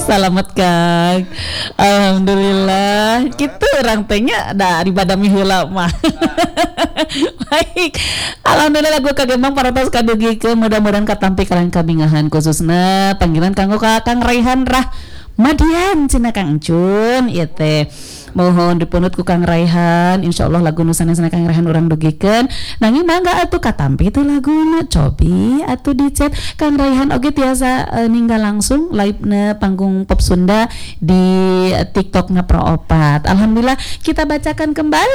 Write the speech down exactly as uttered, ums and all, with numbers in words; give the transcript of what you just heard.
Selamat Kang. Alhamdulillah. Gitu orang tanya da di badami heula mah. Baik. Alhamdulillah gue kagemang paratos kadugikeun mudah-mudahan katampi kalian kabingahan khususna panggilan kanggo ka Kang Raihan Rah Madian cina Kang Encun ieu teh. Mohon dipunut ku Kang Raihan, insyaallah lagu nu sanesna Kang Raihan urang dugikeun. Nanging mangga atuh katampi teh laguna, cobi atuh dicet. Kang Raihan oge tiasa uh, ninggal langsung live-na panggung pop Sunda di uh, TikTok-na Pro Opat. Alhamdulillah kita bacakan kembali